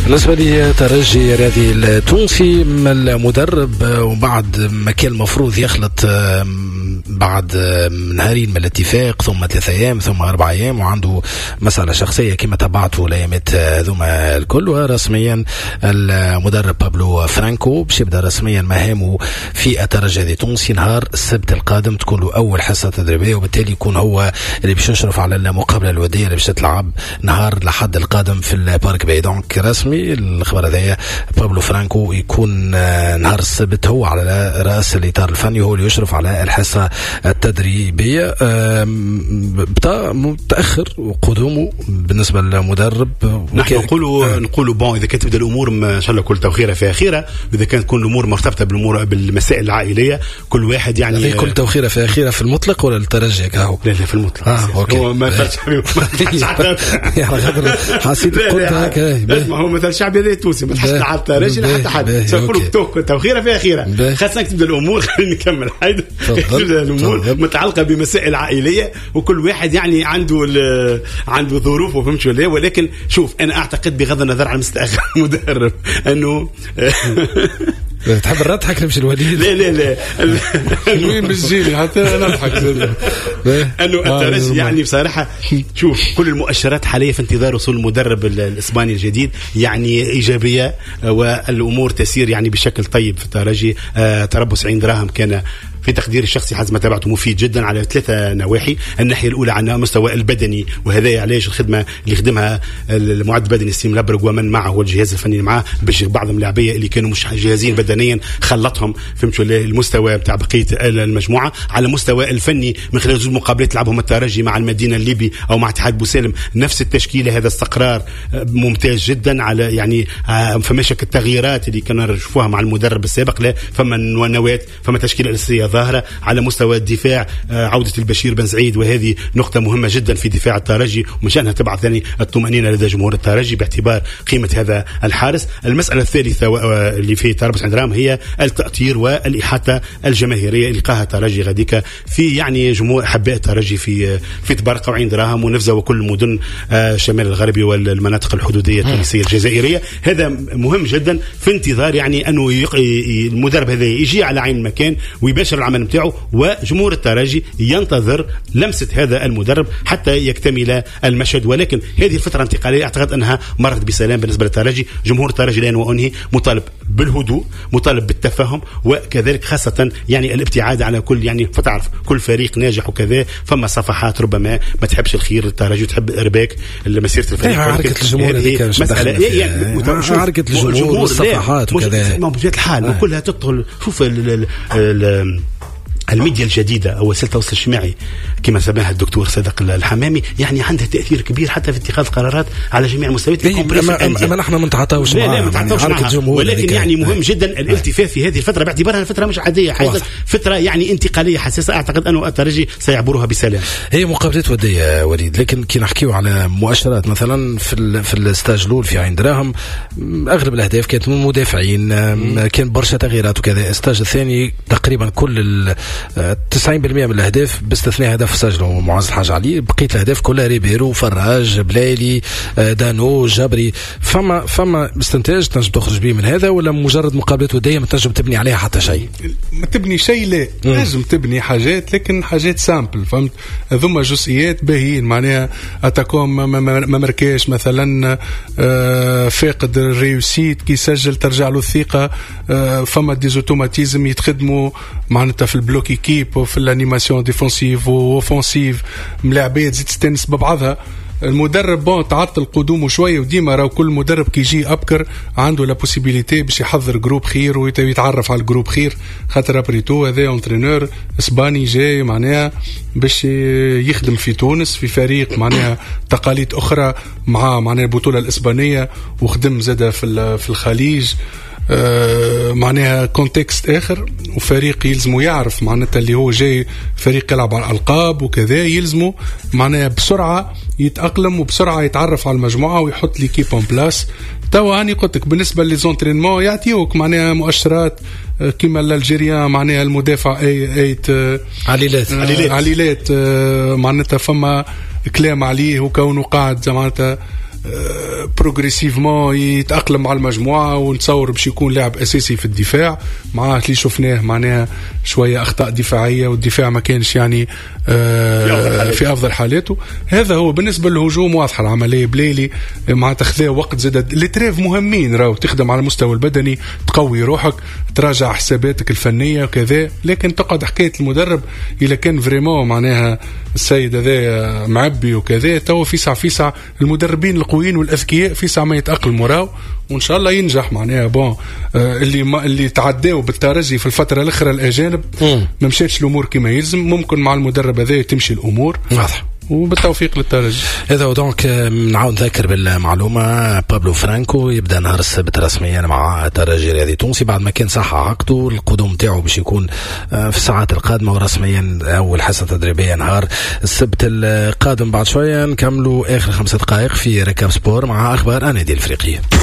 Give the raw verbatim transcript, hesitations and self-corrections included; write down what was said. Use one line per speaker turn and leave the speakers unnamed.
بالنسبة لي ترجي رياضي التونسي المدرب وبعد ما كان المفروض يخلط بعد نهارين من الاتفاق ثم ثلاثة أيام ثم أربع أيام وعنده مسألة شخصية كما تبعته الأيامات ذوما الكل. ورسميا المدرب بابلو فرانكو باش يبدأ رسميا مهامه في الترجي التونسي نهار السبت القادم، تكون له أول حصة تدريبية وبالتالي يكون هو اللي باش يشرف على المقابلة الودية اللي باش تلعب نهار الأحد القادم في البارك باي. دونك رسمي الخبر هذايا بابلو فرانكو يكون نهار السبت هو على رأس الإطار الفني، هو اللي يشرف على الحصة التدريبية. بتا متأخر قدومه بالنسبة للمدرب.
نحن نقولوا آه. نقولوا بون إذا كانت تبدأ الأمور ما شاء الله كل توخيرة فيها خيرة، وإذا كانت تكون الأمور مرتبطة بالأمور بالمسائل العائلية كل واحد يعني
كل توخيرة فيها خيرة في المطلق ولا الترجي كهو؟
لا لا في المطلق.
آه أوكي.
هو ما مثل شعبي
يعني غدر حسيت قلتها هكا.
ما هو مثل شعبي هذا تونسي ما تحسش على الترجي حتى حد سنقولوا توخيرة فيها خيرة. خاصة تبدأ الأمور خلينا نكمل هيدا تبدأ الأمور متعلقة بمسائل عائلية وكل واحد يعني عنده عنده ظروفه فهمت ولا. ولكن شوف أنا أعتقد بغض النظر عن مستأخر المدرب أنه
تحب الرضحك نمشي الوليد.
لا لا لا
المهم بالجيلي حتى نضحك
أنه الترجي يعني بصراحة شوف كل المؤشرات حاليا في انتظار وصول المدرب الإسباني الجديد يعني إيجابية والأمور تسير يعني بشكل طيب في الترجي. تربص عين دراهم كان في تقديري الشخصي حسب ما تابعته مفيد جدا على ثلاثة نواحي. الناحية الأولى على المستوى البدني وهذا علاش الخدمة اللي خدمها المعد البدني ستيم لابرغ ومن معه والجهاز الفني معه باش بعض اللاعبية اللي كانوا مش جاهزين بدنيا خلطهم فهمتوا المستوى بتاع بقية المجموعة. على مستوى الفني من خلال زوج مقابلات لعبهم الترجي مع المدينة الليبي أو مع اتحاد بوسالم نفس التشكيلة، هذا استقرار ممتاز جدا. على يعني فماش التغييرات اللي كنا نشوفوها مع المدرب السابق، لا فما نوات فما تشكيلة أساسية ظاهرة. على مستوى الدفاع عودة البشير بن سعيد وهذه نقطة مهمة جدا في دفاع الترجي ومن شأنها تبعث ثاني الطمأنينة لدى جمهور الترجي باعتبار قيمة هذا الحارس. المسألة الثالثة اللي في تربص عند رام هي التأطير والإحاطة الجماهيرية اللي لقاها الترجي غاديكا في يعني جمهور أحباء الترجي في في تبرقة وعين دراهم ونفزة وكل مدن الشمال الغربي والمناطق الحدودية التونسية الجزائرية. هذا مهم جدا في انتظار يعني أنه المدرب هذا يجي على عين المكان ويباشر العمل متاعه وجمهور الترجي ينتظر لمسة هذا المدرب حتى يكتمل المشهد. ولكن هذه الفترة الانتقالية أعتقد أنها مرت بسلام بالنسبة للترجي. جمهور الترجي الآن وأنهي مطالب بالهدوء مطالب بالتفاهم وكذلك خاصة يعني الابتعاد على كل يعني فتعرف كل فريق ناجح وكذا فما صفحات ربما ما تحبش الخير الترجي تحب إرباك مسيرة الفريق.
عركة الجمهور هذيك
مسألة يعني
عركة الجمهور والصفحات وكذا
ما بجات الحال آه. وكلها تدخل شوف ال ال الميديا الجديدة أو وسيلة التواصل الاجتماعي كما سماها الدكتور صادق الحمامي يعني عندها تأثير كبير حتى في اتخاذ قرارات على جميع المستويات.
أما نحن ما نتعاطاوش معها
ولكن يعني مهم جدا الالتفاف في هذه الفترة باعتبارها فترة مش عادية حقيقة فترة يعني انتقالية حساسة. أعتقد أنه الترجي سيعبرها بسلام.
هي مقابلات ودية وليد لكن كي نحكيو على مؤشرات مثلا في في الاستاج الأول في عين دراهم أغلب الأهداف كانت من مدافعين كان برشا تغييرات وكذا. الاستاج الثاني تقريبا كل تسعين بالمئة من الأهداف باستثناء هدف سجله معز الحاج علي بقية الأهداف كلها ريبيرو فراج بلايلي دانو جبري. فما فما استنتاج تنجم تخرج به من هذا ولا مجرد مقابلات ودية ما تنجم تبني عليها حتى شيء؟
ما تبني شيء لا تنجم تبني حاجات لكن حاجات سامبل فهمت. ثم جزئيات باهين معناها أتاكوم ما مركاش مثلا فاقد الريوسيت كي سجل ترجع له الثقة. فما ديزوتوماتيزم يتخدموا معناتها في البلوكي كيب وفي الانيماسيون ديفونسيف واوفونسيف ملاعبات زيد تستنس ببعضها. المدرب بون تعطل قدومه شويه وديما راهو كل مدرب كي يجي ابكر عنده لا بوسيبيليتي باش يحضر جروب خير ويتعرف على الجروب خير خاطر ابريتو هذا اونترينور اسباني جاي معناها باش يخدم في تونس في فريق معناها تقاليد اخرى مع معناها البطوله الاسبانيه وخدم زاده في في الخليج آه معناها كونتكست آخر وفريق يلزمه يعرف معناتها اللي هو جاي فريق يلعب على الألقاب وكذا يلزمه معناها بسرعة يتأقلم وبسرعة يتعرف على المجموعة ويحط لي كيب اون بلاس. توا أنا قلتك بالنسبة للزونترينمون يعطيوك معناها مؤشرات كما الألجيريا معناها المدافع أي أيت
عليلات
عليلات, عليلات معناتها فما كلام عليه وكونه قاعد معناتها بروغريسيفمون يتأقلم مع المجموعة، ونتصور باش يكون لاعب أساسي في الدفاع. معاه اللي شفناه معناها شوية أخطاء دفاعية، والدفاع ما كانش يعني آه في أفضل حالاته. هذا هو بالنسبة للهجوم. واضحة العملية بليلي مع تخذيه وقت زاد. التريف مهمين، راهو تخدم على المستوى البدني، تقوي روحك، تراجع حساباتك الفنية وكذا. لكن تقعد حكاية المدرب إذا كان فريمون معناها السيد هذا معبي وكذا، تو في ساعة في ساعة المدربين القويين والأذكياء في ساعة ما يتأقلموا راهو، وإن شاء الله ينجح معناها. بون آه اللي ما اللي تعداوا بالترجي في الفترة الأخرى الأجانب ما مشاتش الأمور كما يلزم. ممكن مع المدرب هذا تمشي الأمور
واضح،
وبالتوفيق للترجي.
هذا هو. دونك نعاود نذكر بالمعلومة، بابلو فرانكو يبدا نهار السبت رسميا مع الترجي الرياضي التونسي بعد ما كان صح عقده. القدوم تاعو باش يكون في الساعات القادمة، ورسميا أول حصة تدريبية نهار السبت القادم. بعد شوية نكملوا آخر خمسة دقائق في ركاب سبور مع أخبار النادي الأفريقية.